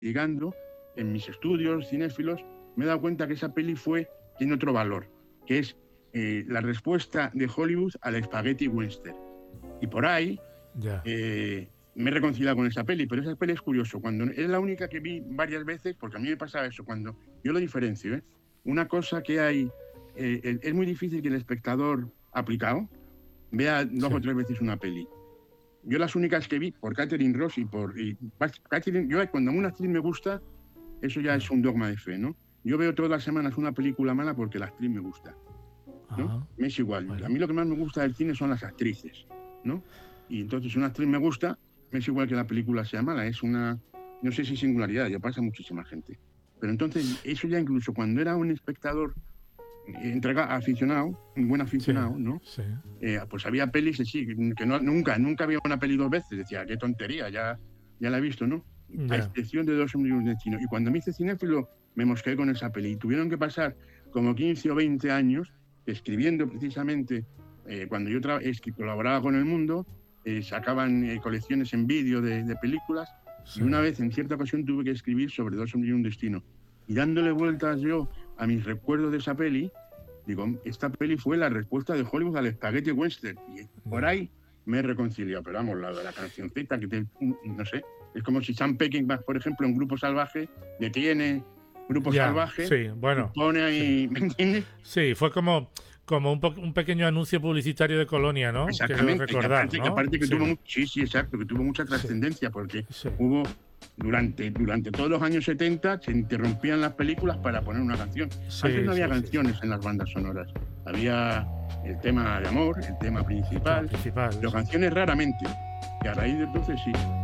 investigando en mis estudios cinéfilos, me he dado cuenta que esa peli tiene otro valor, que es la respuesta de Hollywood al spaghetti western. Y por ahí me he reconciliado con esa peli, pero esa peli es curioso. Es la única que vi varias veces, porque a mí me pasaba eso, cuando yo lo diferencio, una cosa que hay, es muy difícil que el espectador aplicado vea 2 o 3 veces una peli. Yo las únicas que vi, por Catherine Ross cuando una actriz me gusta, eso ya es un dogma de fe, ¿no? Yo veo todas las semanas una película mala porque la actriz me gusta, ¿no? Me es igual. Bueno. A mí lo que más me gusta del cine son las actrices, ¿no? Y entonces una actriz me gusta, me es igual que la película sea mala. Es una, no sé si singularidad, ya pasa a muchísima gente. Pero entonces eso ya incluso cuando era un espectador aficionado, un buen aficionado, ¿no? Sí. Pues había pelis que nunca había una peli 2 veces. Decía, qué tontería, ya la he visto, ¿no? A excepción de 2 hombres y un destino. Y cuando me hice cinéfilo, me mosqué con esa peli. Y tuvieron que pasar como 15 o 20 años escribiendo precisamente, cuando yo colaboraba con El Mundo, sacaban colecciones en vídeo de películas, y una vez, en cierta ocasión, tuve que escribir sobre 2 hombres y un destino. Y dándole vueltas yo a mis recuerdos de esa peli, digo, esta peli fue la respuesta de Hollywood al spaghetti western. Y por ahí me he reconciliado. Pero vamos, la cancioncita, no sé, es como si Sam Peckinpah, por ejemplo, en Grupo Salvaje, detiene Grupo Salvaje, pone ahí, ¿me entiendes? Sí, fue como un pequeño anuncio publicitario de Colonia, ¿no? Exactamente. Recordar, que aparte que tuvo exacto, que tuvo mucha trascendencia, porque hubo durante todos los años 70 se interrumpían las películas para poner una canción. Antes no había canciones en las bandas sonoras. Había el tema de amor, el tema principal, pero canciones raramente. Y a raíz de entonces sí.